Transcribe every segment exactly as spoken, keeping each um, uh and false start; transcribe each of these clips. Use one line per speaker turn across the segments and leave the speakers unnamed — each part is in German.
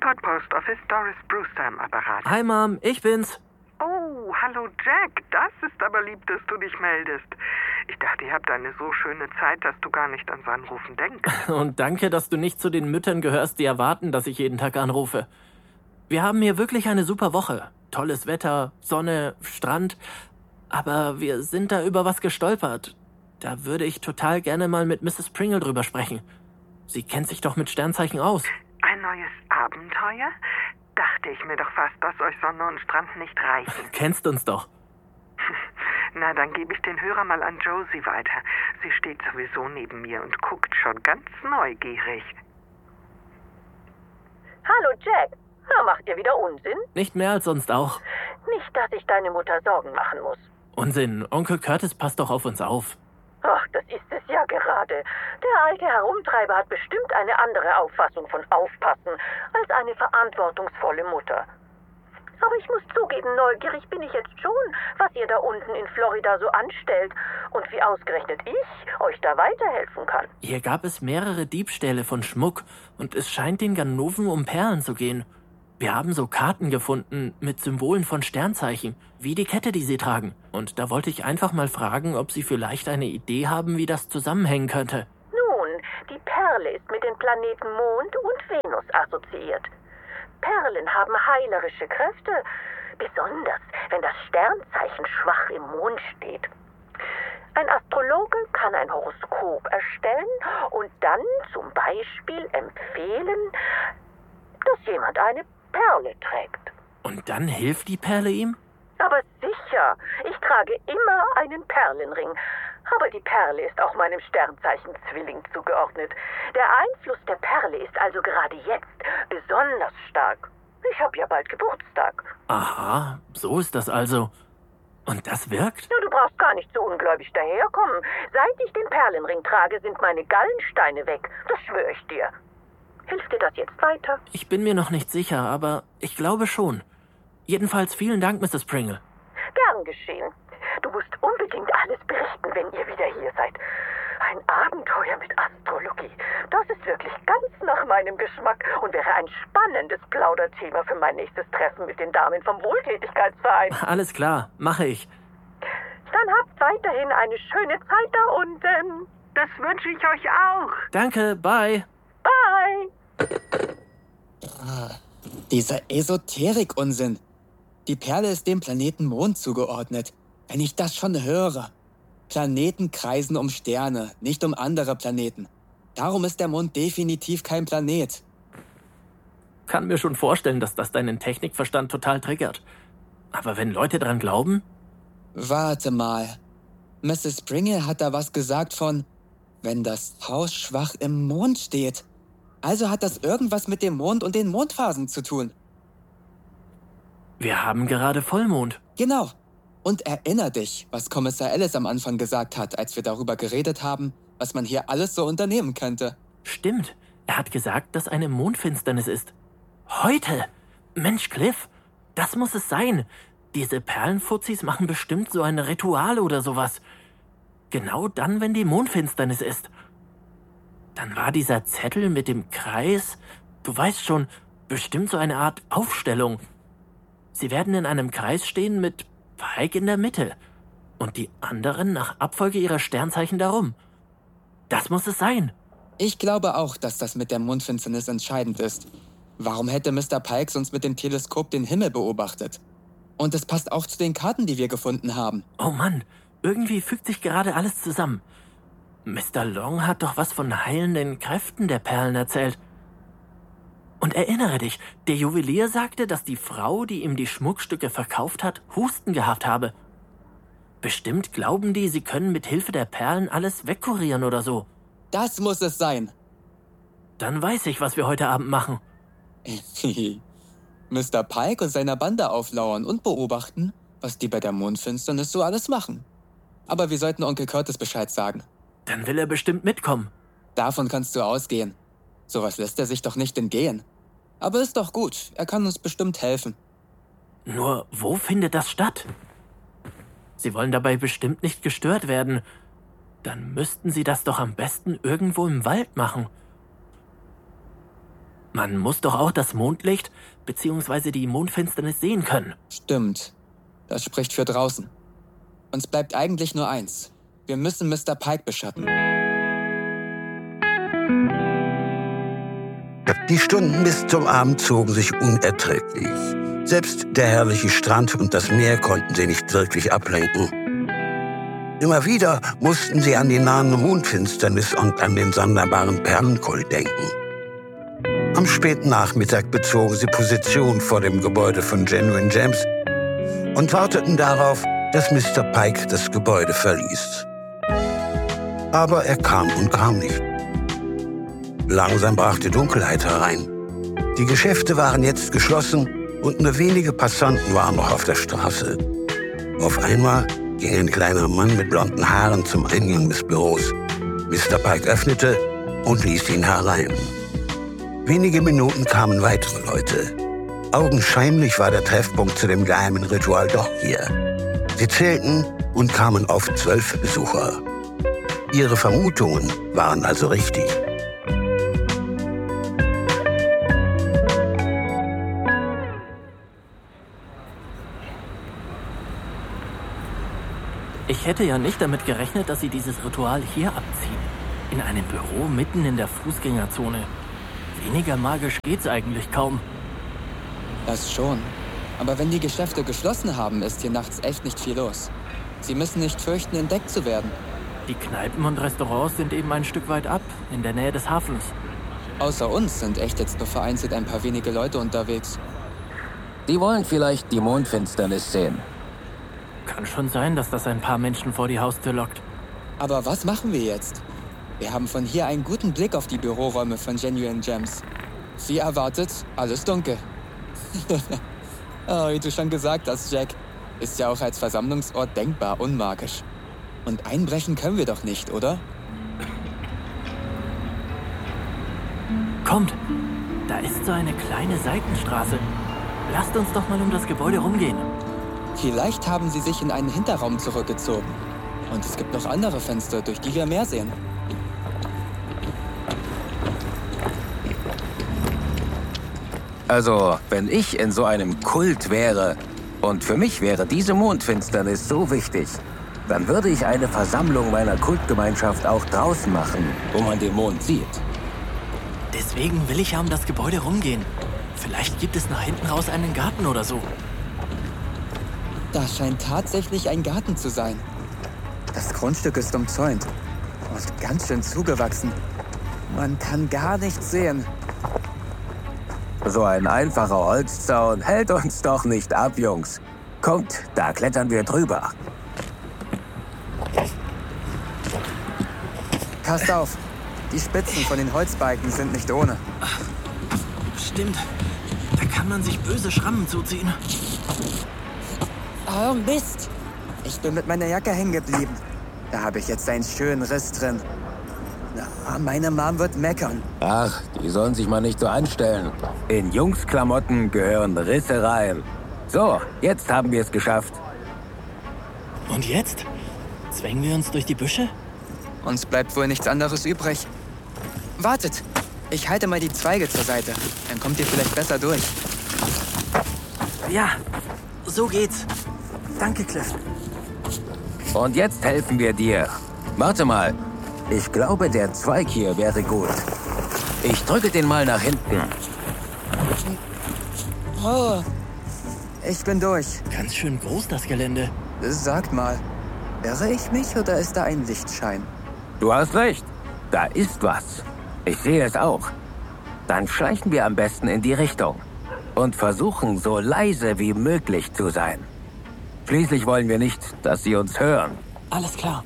Newport Post Office, Doris Brewster am Apparat.
Hi Mom, ich bin's.
Oh, hallo Jack, das ist aber lieb, dass du dich meldest. Ich dachte, ihr habt eine so schöne Zeit, dass du gar nicht ans Anrufen denkst.
Und danke, dass du nicht zu den Müttern gehörst, die erwarten, dass ich jeden Tag anrufe. Wir haben hier wirklich eine super Woche. Tolles Wetter, Sonne, Strand. Aber wir sind da über was gestolpert. Da würde ich total gerne mal mit Misses Pringle drüber sprechen. Sie kennt sich doch mit Sternzeichen aus.
Ein neues Abenteuer? Dachte ich mir doch fast, dass euch Sonne und Strand nicht reichen.
Kennst uns doch.
Na, dann gebe ich den Hörer mal an Josie weiter. Sie steht sowieso neben mir und guckt schon ganz neugierig.
Hallo Jack, na, macht ihr wieder Unsinn?
Nicht mehr als sonst auch.
Nicht, dass ich deine Mutter Sorgen machen muss.
Unsinn, Onkel Curtis passt doch auf uns auf.
Ach, das ist es ja gerade. Der alte Herumtreiber hat bestimmt eine andere Auffassung von Aufpassen als eine verantwortungsvolle Mutter. Aber ich muss zugeben, neugierig bin ich jetzt schon, was ihr da unten in Florida so anstellt und wie ausgerechnet ich euch da weiterhelfen kann.
Hier gab es mehrere Diebstähle von Schmuck und es scheint den Ganoven um Perlen zu gehen. Wir haben so Karten gefunden mit Symbolen von Sternzeichen, wie die Kette, die sie tragen. Und da wollte ich einfach mal fragen, ob Sie vielleicht eine Idee haben, wie das zusammenhängen könnte.
Nun, die Perle ist mit den Planeten Mond und Venus assoziiert. Perlen haben heilerische Kräfte, besonders wenn das Sternzeichen schwach im Mond steht. Ein Astrologe kann ein Horoskop erstellen und dann zum Beispiel empfehlen, dass jemand eine Perle trägt.
Und dann hilft die Perle ihm?
Aber sicher, ich trage immer einen Perlenring. Aber die Perle ist auch meinem Sternzeichen Zwilling zugeordnet. Der Einfluss der Perle ist also gerade jetzt besonders stark. Ich habe ja bald Geburtstag.
Aha, so ist das also. Und das wirkt?
Ja, du brauchst gar nicht so ungläubig daherkommen. Seit ich den Perlenring trage, sind meine Gallensteine weg. Das schwöre ich dir. Hilft dir das jetzt weiter?
Ich bin mir noch nicht sicher, aber ich glaube schon. Jedenfalls vielen Dank, Misses Pringle.
Gern geschehen. Du musst unbedingt alles berichten, wenn ihr wieder hier seid. Ein Abenteuer mit Astrologie. Das ist wirklich ganz nach meinem Geschmack und wäre ein spannendes Plauderthema für mein nächstes Treffen mit den Damen vom Wohltätigkeitsverein.
Alles klar, mache ich.
Dann habt weiterhin eine schöne Zeit da und ähm,
Das wünsche ich euch auch.
Danke, bye.
bye.
Ah, dieser Esoterik-Unsinn. Die Perle ist dem Planeten Mond zugeordnet. Wenn ich das schon höre. Planeten kreisen um Sterne, nicht um andere Planeten. Darum ist der Mond definitiv kein Planet.
Kann mir schon vorstellen, dass das deinen Technikverstand total triggert. Aber wenn Leute dran glauben?
Warte mal. Misses Pringle hat da was gesagt von, wenn das Haus schwach im Mond steht. Also hat das irgendwas mit dem Mond und den Mondphasen zu tun.
Wir haben gerade Vollmond.
Genau. Und erinner dich, was Kommissar Ellis am Anfang gesagt hat, als wir darüber geredet haben, was man hier alles so unternehmen könnte.
Stimmt. Er hat gesagt, dass eine Mondfinsternis ist. Heute? Mensch, Cliff, das muss es sein. Diese Perlenfuzis machen bestimmt so ein Ritual oder sowas. Genau dann, wenn die Mondfinsternis ist. Dann war dieser Zettel mit dem Kreis, du weißt schon, bestimmt so eine Art Aufstellung. Sie werden in einem Kreis stehen mit Pike in der Mitte und die anderen nach Abfolge ihrer Sternzeichen darum. Das muss es sein.
Ich glaube auch, dass das mit der Mondfinsternis entscheidend ist. Warum hätte Mister Pike sonst mit dem Teleskop den Himmel beobachtet? Und es passt auch zu den Karten, die wir gefunden haben.
Oh Mann, irgendwie fügt sich gerade alles zusammen. Mister Long hat doch was von heilenden Kräften der Perlen erzählt. Und erinnere dich, der Juwelier sagte, dass die Frau, die ihm die Schmuckstücke verkauft hat, Husten gehabt habe. Bestimmt glauben die, sie können mit Hilfe der Perlen alles wegkurieren oder so.
Das muss es sein.
Dann weiß ich, was wir heute Abend machen.
Mister Pike und seiner Bande auflauern und beobachten, was die bei der Mondfinsternis so alles machen. Aber wir sollten Onkel Curtis Bescheid sagen.
Dann will er bestimmt mitkommen.
Davon kannst du ausgehen. Sowas lässt er sich doch nicht entgehen. Aber ist doch gut, er kann uns bestimmt helfen.
Nur, wo findet das statt? Sie wollen dabei bestimmt nicht gestört werden. Dann müssten sie das doch am besten irgendwo im Wald machen. Man muss doch auch das Mondlicht bzw. die Mondfinsternis sehen können.
Stimmt. Das spricht für draußen. Uns bleibt eigentlich nur eins. Wir müssen Mister Pike beschatten.
Die Stunden bis zum Abend zogen sich unerträglich. Selbst der herrliche Strand und das Meer konnten sie nicht wirklich ablenken. Immer wieder mussten sie an die nahende Mondfinsternis und an den sonderbaren Perlenkult denken. Am späten Nachmittag bezogen sie Position vor dem Gebäude von Genuine Gems und warteten darauf, dass Mister Pike das Gebäude verließ. Aber er kam und kam nicht. Langsam brach die Dunkelheit herein. Die Geschäfte waren jetzt geschlossen und nur wenige Passanten waren noch auf der Straße. Auf einmal ging ein kleiner Mann mit blonden Haaren zum Eingang des Büros. Mister Pike öffnete und ließ ihn herein. Wenige Minuten kamen weitere Leute. Augenscheinlich war der Treffpunkt zu dem geheimen Ritual doch hier. Sie zählten und kamen auf zwölf Besucher. Ihre Vermutungen waren also richtig.
Ich hätte ja nicht damit gerechnet, dass sie dieses Ritual hier abziehen. In einem Büro mitten in der Fußgängerzone. Weniger magisch geht's eigentlich kaum.
Das schon. Aber wenn die Geschäfte geschlossen haben, ist hier nachts echt nicht viel los. Sie müssen nicht fürchten, entdeckt zu werden.
Die Kneipen und Restaurants sind eben ein Stück weit ab, in der Nähe des Hafens.
Außer uns sind echt jetzt nur vereinzelt ein paar wenige Leute unterwegs.
Die wollen vielleicht die Mondfinsternis sehen.
Kann schon sein, dass das ein paar Menschen vor die Haustür lockt.
Aber was machen wir jetzt? Wir haben von hier einen guten Blick auf die Büroräume von Genuine Gems. Wie erwartet, alles dunkel. Oh, wie du schon gesagt hast, Jack, ist ja auch als Versammlungsort denkbar unmagisch. Und einbrechen können wir doch nicht, oder?
Kommt, da ist so eine kleine Seitenstraße. Lasst uns doch mal um das Gebäude rumgehen.
Vielleicht haben sie sich in einen Hinterraum zurückgezogen. Und es gibt noch andere Fenster, durch die wir mehr sehen.
Also, wenn ich in so einem Kult wäre und für mich wäre diese Mondfinsternis so wichtig, dann würde ich eine Versammlung meiner Kultgemeinschaft auch draußen machen, wo man den Mond sieht.
Deswegen will ich ja um das Gebäude rumgehen. Vielleicht gibt es nach hinten raus einen Garten oder so.
Da scheint tatsächlich ein Garten zu sein. Das Grundstück ist umzäunt und ganz schön zugewachsen. Man kann gar nichts sehen.
So ein einfacher Holzzaun hält uns doch nicht ab, Jungs. Kommt, da klettern wir drüber.
Passt auf, die Spitzen von den Holzbalken sind nicht ohne.
Stimmt, da kann man sich böse Schrammen zuziehen.
Oh Mist, ich bin mit meiner Jacke hängen geblieben. Da habe ich jetzt einen schönen Riss drin. Na, meine Mom wird meckern.
Ach, die sollen sich mal nicht so anstellen. In Jungsklamotten gehören Risse rein. So, jetzt haben wir es geschafft.
Und jetzt? Zwängen wir uns durch die Büsche?
Uns bleibt wohl nichts anderes übrig. Wartet, ich halte mal die Zweige zur Seite. Dann kommt ihr vielleicht besser durch.
Ja, so geht's. Danke, Cliff.
Und jetzt helfen wir dir. Warte mal. Ich glaube, der Zweig hier wäre gut. Ich drücke den mal nach hinten.
Oh, ich bin durch.
Ganz schön groß, das Gelände.
Sagt mal, irre ich mich oder ist da ein Lichtschein?
Du hast recht. Da ist was. Ich sehe es auch. Dann schleichen wir am besten in die Richtung und versuchen, so leise wie möglich zu sein. Schließlich wollen wir nicht, dass sie uns hören.
Alles klar.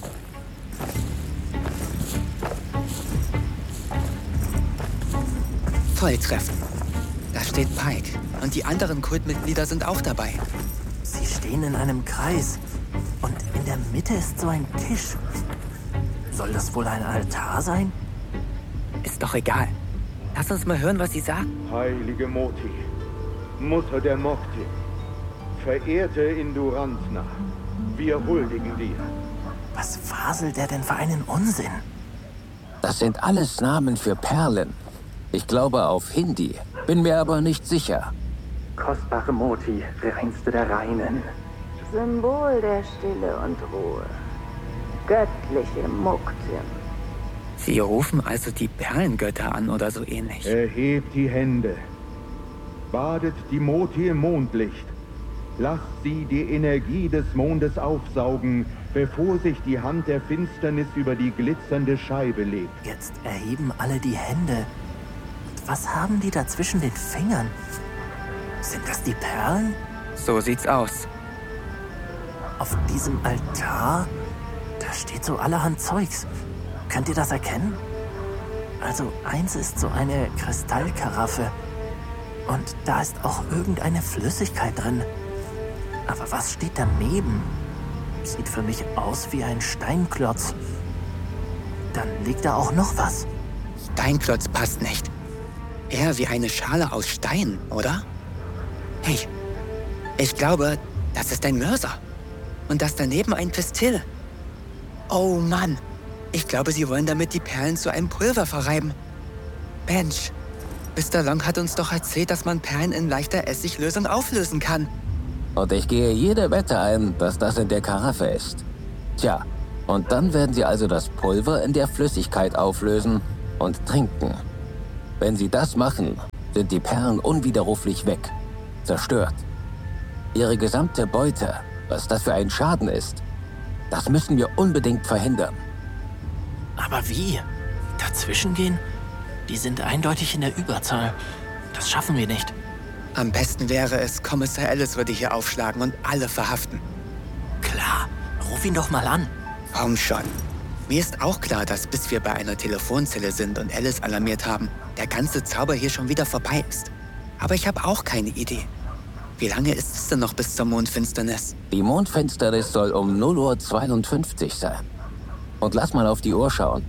Volltreffen. Da steht Pike und die anderen Kultmitglieder sind auch dabei.
Sie stehen in einem Kreis und in der Mitte ist so ein Tisch. Soll das wohl ein Altar sein?
Ist doch egal. Lass uns mal hören, was sie sagen.
Heilige Moti, Mutter der Mokti, verehrte Indurantna, wir huldigen dir.
Was faselt der denn für einen Unsinn?
Das sind alles Namen für Perlen. Ich glaube auf Hindi, bin mir aber nicht sicher.
Kostbare Moti, reinste der Reinen.
Symbol der Stille und Ruhe. Göttliche Muktim.
Sie rufen also die Perlengötter an oder so ähnlich.
Erhebt die Hände. Badet die Moti im Mondlicht. Lasst sie die Energie des Mondes aufsaugen, bevor sich die Hand der Finsternis über die glitzernde Scheibe legt.
Jetzt erheben alle die Hände. Und was haben die da zwischen den Fingern? Sind das die Perlen?
So sieht's aus.
Auf diesem Altar, da steht so allerhand Zeugs. Könnt ihr das erkennen? Also eins ist so eine Kristallkaraffe. Und da ist auch irgendeine Flüssigkeit drin. Aber was steht daneben? Sieht für mich aus wie ein Steinklotz. Dann liegt da auch noch was.
Steinklotz passt nicht. Eher wie eine Schale aus Stein, oder? Hey, ich glaube, das ist ein Mörser. Und das daneben ein Pistil. Oh Mann, ich glaube, sie wollen damit die Perlen zu einem Pulver verreiben. Mensch, Mister Long hat uns doch erzählt, dass man Perlen in leichter Essiglösung auflösen kann.
Und ich gehe jede Wette ein, dass das in der Karaffe ist. Tja, und dann werden sie also das Pulver in der Flüssigkeit auflösen und trinken. Wenn sie das machen, sind die Perlen unwiderruflich weg, zerstört. Ihre gesamte Beute, was das für ein Schaden ist, das müssen wir unbedingt verhindern.
Aber wie? Dazwischen gehen? Die sind eindeutig in der Überzahl. Das schaffen wir nicht.
Am besten wäre es, Kommissar Ellis würde hier aufschlagen und alle verhaften.
Klar, ruf ihn doch mal an.
Komm schon. Mir ist auch klar, dass bis wir bei einer Telefonzelle sind und Ellis alarmiert haben, der ganze Zauber hier schon wieder vorbei ist. Aber ich habe auch keine Idee. Wie lange ist es denn noch bis zur Mondfinsternis?
Die Mondfinsternis soll um null Uhr zweiundfünfzig sein. Und lass mal auf die Uhr schauen.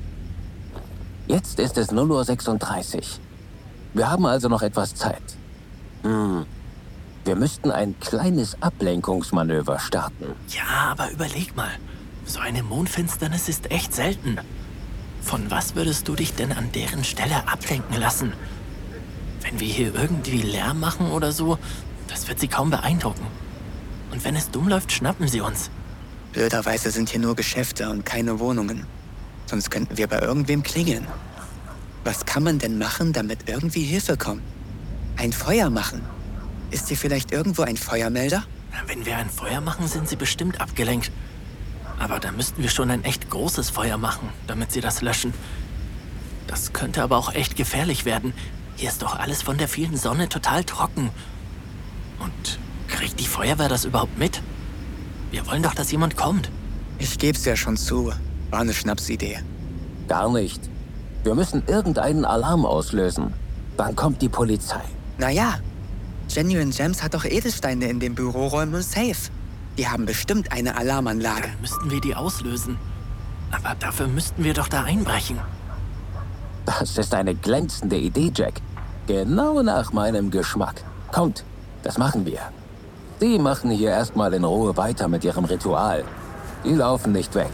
Jetzt ist es null Uhr sechsunddreißig. Wir haben also noch etwas Zeit. Hm. Wir müssten ein kleines Ablenkungsmanöver starten.
Ja, aber überleg mal. So eine Mondfinsternis ist echt selten. Von was würdest du dich denn an deren Stelle ablenken lassen? Wenn wir hier irgendwie Lärm machen oder so, das wird sie kaum beeindrucken. Und wenn es dumm läuft, schnappen sie uns.
Blöderweise sind hier nur Geschäfte und keine Wohnungen. Sonst könnten wir bei irgendwem klingeln. Was kann man denn machen, damit irgendwie Hilfe kommt? Ein Feuer machen? Ist hier vielleicht irgendwo ein Feuermelder?
Wenn wir ein Feuer machen, sind sie bestimmt abgelenkt. Aber da müssten wir schon ein echt großes Feuer machen, damit sie das löschen. Das könnte aber auch echt gefährlich werden. Hier ist doch alles von der vielen Sonne total trocken. Und kriegt die Feuerwehr das überhaupt mit? Wir wollen doch, dass jemand kommt.
Ich geb's ja schon zu. War eine Schnapsidee.
Gar nicht. Wir müssen irgendeinen Alarm auslösen. Dann kommt die Polizei.
Naja, Genuine Gems hat doch Edelsteine in den Büroräumen und Safe. Die haben bestimmt eine Alarmanlage.
Dann müssten wir die auslösen. Aber dafür müssten wir doch da einbrechen.
Das ist eine glänzende Idee, Jack. Genau nach meinem Geschmack. Kommt, das machen wir. Die machen hier erstmal in Ruhe weiter mit ihrem Ritual. Die laufen nicht weg.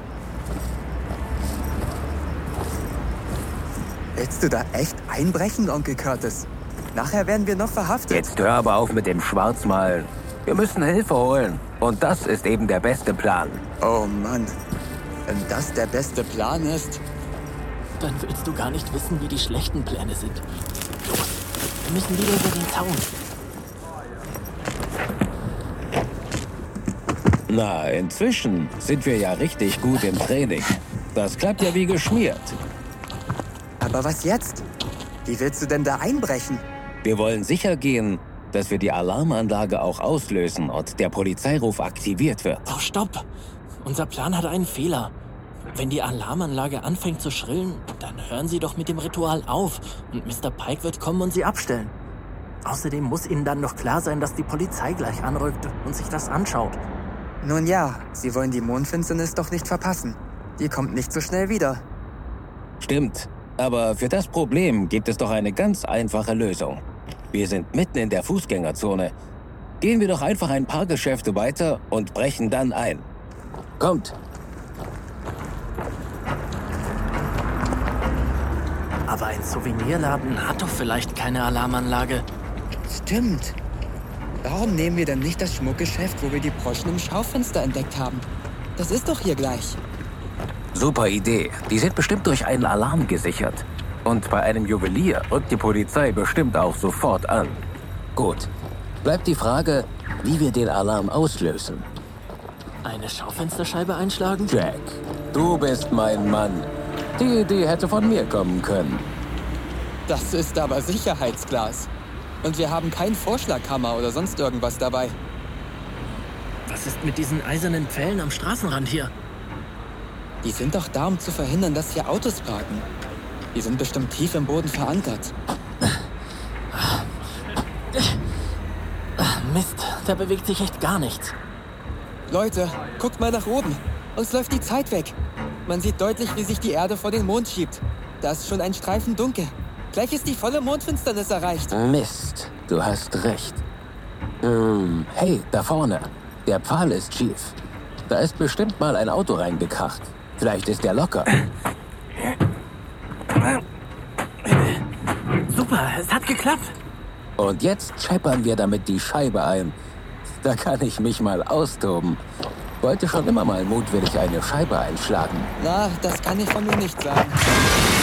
Willst du da echt einbrechen, Onkel Curtis? Nachher werden wir noch verhaftet.
Jetzt hör aber auf mit dem Schwarzmalen. Wir müssen Hilfe holen. Und das ist eben der beste Plan.
Oh Mann. Wenn das der beste Plan ist...
Dann willst du gar nicht wissen, wie die schlechten Pläne sind. Los, wir müssen wieder über den Zaun.
Na, inzwischen sind wir ja richtig gut im Training. Das klappt ja wie geschmiert.
Aber was jetzt? Wie willst du denn da einbrechen?
Wir wollen sicher gehen, dass wir die Alarmanlage auch auslösen und der Polizeiruf aktiviert wird.
Oh, stopp! Unser Plan hat einen Fehler. Wenn die Alarmanlage anfängt zu schrillen, dann hören sie doch mit dem Ritual auf und Mister Pike wird kommen und sie abstellen. Außerdem muss ihnen dann noch klar sein, dass die Polizei gleich anrückt und sich das anschaut.
Nun ja, sie wollen die Mondfinsternis doch nicht verpassen. Die kommt nicht so schnell wieder.
Stimmt, aber für das Problem gibt es doch eine ganz einfache Lösung. Wir sind mitten in der Fußgängerzone. Gehen wir doch einfach ein paar Geschäfte weiter und brechen dann ein. Kommt!
Aber ein Souvenirladen hat doch vielleicht keine Alarmanlage.
Stimmt. Warum nehmen wir denn nicht das Schmuckgeschäft, wo wir die Broschen im Schaufenster entdeckt haben? Das ist doch hier gleich.
Super Idee. Die sind bestimmt durch einen Alarm gesichert. Und bei einem Juwelier rückt die Polizei bestimmt auch sofort an. Gut. Bleibt die Frage, wie wir den Alarm auslösen.
Eine Schaufensterscheibe einschlagen?
Jack, du bist mein Mann. Die Idee hätte von mir kommen können.
Das ist aber Sicherheitsglas. Und wir haben keinen Vorschlaghammer oder sonst irgendwas dabei.
Was ist mit diesen eisernen Pfählen am Straßenrand hier?
Die sind doch da, um zu verhindern, dass hier Autos parken. Die sind bestimmt tief im Boden verankert.
Mist, da bewegt sich echt gar nichts.
Leute, guckt mal nach oben. Uns läuft die Zeit weg. Man sieht deutlich, wie sich die Erde vor den Mond schiebt. Da ist schon ein Streifen dunkel. Gleich ist die volle Mondfinsternis erreicht.
Mist, du hast recht. Hm, hey, da vorne. Der Pfahl ist schief. Da ist bestimmt mal ein Auto reingekracht. Vielleicht ist der locker.
Super, es hat geklappt.
Und jetzt scheppern wir damit die Scheibe ein. Da kann ich mich mal austoben. Wollte schon immer mal mutwillig eine Scheibe einschlagen.
Na, das kann ich von mir nicht sagen.